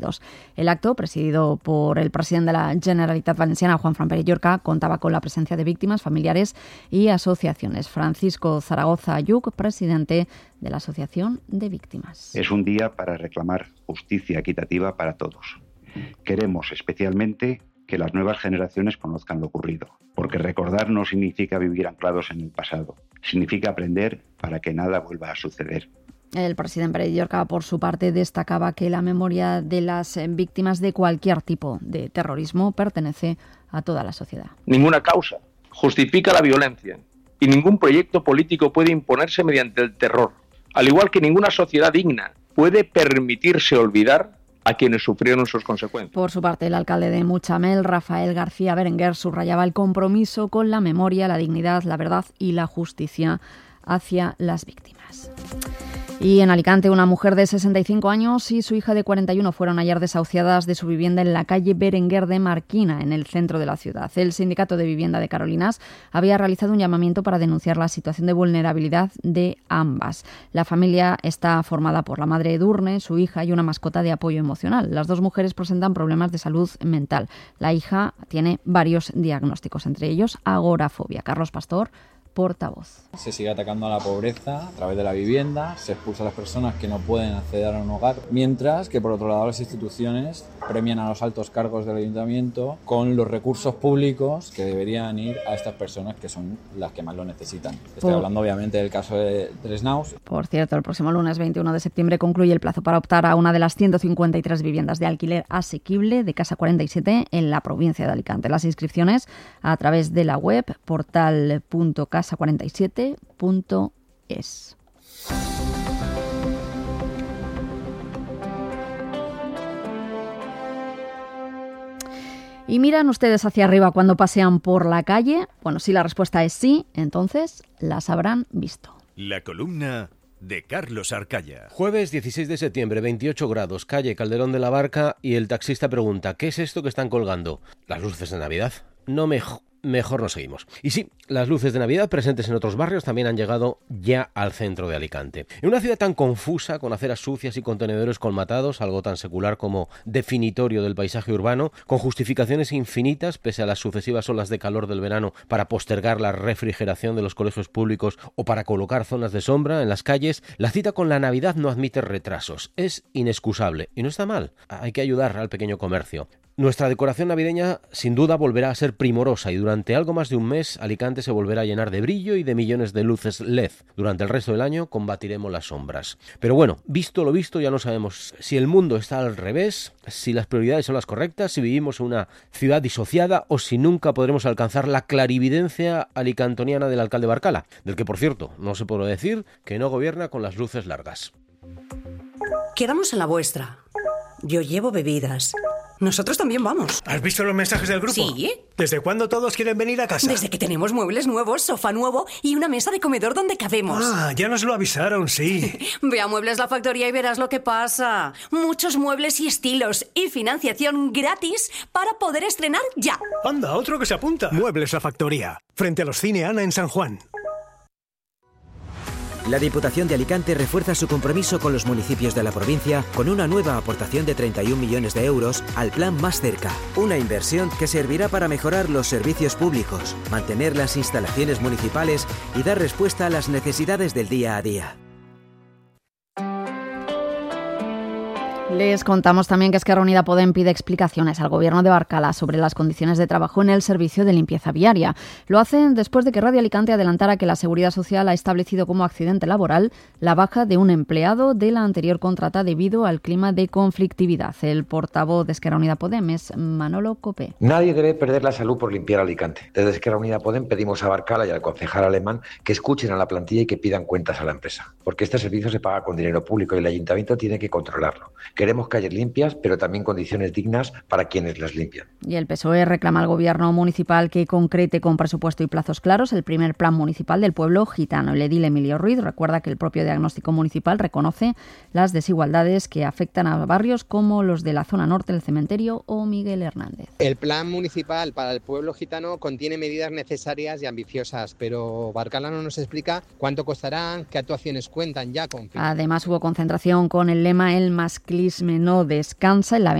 fallecidos. El acto, presidido por el presidente de la Generalitat Valenciana, Juanfran Pérez Llorca, contaba con la presencia de víctimas, familiares y asociaciones. Francisco Zaragoza Ayuc, presidente de la Asociación de Víctimas. Es un día para reclamar justicia equitativa para todos. Queremos especialmente que las nuevas generaciones conozcan lo ocurrido, porque recordar no significa vivir anclados en el pasado, significa aprender para que nada vuelva a suceder. El presidente Pérez Llorca, por su parte, destacaba que la memoria de las víctimas de cualquier tipo de terrorismo pertenece a toda la sociedad. Ninguna causa justifica la violencia y ningún proyecto político puede imponerse mediante el terror, al igual que ninguna sociedad digna puede permitirse olvidar a quienes sufrieron sus consecuencias. Por su parte, el alcalde de Mutxamel, Rafael García Berenguer, subrayaba el compromiso con la memoria, la dignidad, la verdad y la justicia hacia las víctimas. Y en Alicante, una mujer de 65 años y su hija de 41 fueron ayer desahuciadas de su vivienda en la calle Berenguer de Marquina, en el centro de la ciudad. El Sindicato de Vivienda de Carolinas había realizado un llamamiento para denunciar la situación de vulnerabilidad de ambas. La familia está formada por la madre Edurne, su hija y una mascota de apoyo emocional. Las dos mujeres presentan problemas de salud mental. La hija tiene varios diagnósticos, entre ellos agorafobia. Carlos Pastor, portavoz. Se sigue atacando a la pobreza a través de la vivienda, se expulsa a las personas que no pueden acceder a un hogar, mientras que por otro lado las instituciones premian a los altos cargos del ayuntamiento con los recursos públicos que deberían ir a estas personas que son las que más lo necesitan. Estoy hablando obviamente del caso de Tresnaus. Por cierto, el próximo lunes 21 de septiembre concluye el plazo para optar a una de las 153 viviendas de alquiler asequible de Casa 47 en la provincia de Alicante. Las inscripciones a través de la web portal.casa47.es. ¿Y miran ustedes hacia arriba cuando pasean por la calle? Bueno, si la respuesta es sí, entonces las habrán visto. La columna de Carlos Arcaya. Jueves 16 de septiembre, 28 grados, calle Calderón de la Barca, y el taxista pregunta: ¿qué es esto que están colgando? ¿Las luces de Navidad? No, mejor no seguimos. Y sí, las luces de Navidad presentes en otros barrios también han llegado ya al centro de Alicante. En una ciudad tan confusa, con aceras sucias y contenedores colmatados, algo tan secular como definitorio del paisaje urbano, con justificaciones infinitas pese a las sucesivas olas de calor del verano para postergar la refrigeración de los colegios públicos o para colocar zonas de sombra en las calles, la cita con la Navidad no admite retrasos. Es inexcusable y no está mal. Hay que ayudar al pequeño comercio. Nuestra decoración navideña sin duda volverá a ser primorosa y durante algo más de un mes Alicante se volverá a llenar de brillo y de millones de luces LED. Durante el resto del año combatiremos las sombras. Pero bueno, visto lo visto, ya no sabemos si el mundo está al revés, si las prioridades son las correctas, si vivimos en una ciudad disociada o si nunca podremos alcanzar la clarividencia alicantoniana del alcalde Barcala, del que por cierto no se puede decir que no gobierna con las luces largas. Quedamos en la vuestra. Yo llevo bebidas. Nosotros también vamos. ¿Has visto los mensajes del grupo? Sí. ¿Desde cuándo todos quieren venir a casa? Desde que tenemos muebles nuevos, sofá nuevo y una mesa de comedor donde cabemos. Ah, ya nos lo avisaron, sí. Ve a Muebles La Factoría y verás lo que pasa. Muchos muebles y estilos y financiación gratis para poder estrenar ya. Anda, otro que se apunta. Muebles La Factoría, frente a los Cine Ana en San Juan. La Diputación de Alicante refuerza su compromiso con los municipios de la provincia con una nueva aportación de 31 millones de euros al Plan Más Cerca, una inversión que servirá para mejorar los servicios públicos, mantener las instalaciones municipales y dar respuesta a las necesidades del día a día. Les contamos también que Esquerra Unida Podem pide explicaciones al Gobierno de Barcala sobre las condiciones de trabajo en el servicio de limpieza viaria. Lo hacen después de que Radio Alicante adelantara que la Seguridad Social ha establecido como accidente laboral la baja de un empleado de la anterior contrata debido al clima de conflictividad. El portavoz de Esquerra Unida Podem es Manolo Copé. Nadie debe perder la salud por limpiar Alicante. Desde Esquerra Unida Podem pedimos a Barcala y al concejal alemán que escuchen a la plantilla y que pidan cuentas a la empresa, porque este servicio se paga con dinero público y el ayuntamiento tiene que controlarlo. Queremos calles limpias, pero también condiciones dignas para quienes las limpian. Y el PSOE reclama al Gobierno municipal que concrete con presupuesto y plazos claros el primer plan municipal del pueblo gitano. El edil Emilio Ruiz recuerda que el propio diagnóstico municipal reconoce las desigualdades que afectan a barrios como los de la zona norte del Cementerio o Miguel Hernández. El plan municipal para el pueblo gitano contiene medidas necesarias y ambiciosas, pero Barcala no nos explica cuánto costarán, qué actuaciones cuentan ya con. Además hubo concentración con el lema El masclismo turisme no descansa en la